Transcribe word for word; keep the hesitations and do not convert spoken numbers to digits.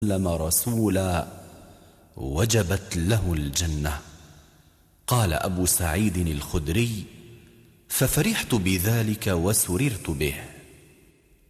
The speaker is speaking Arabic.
وسلم رسولا وجبت له الجنة. قال أبو سعيد الخدري: ففرحت بذلك وسررت به.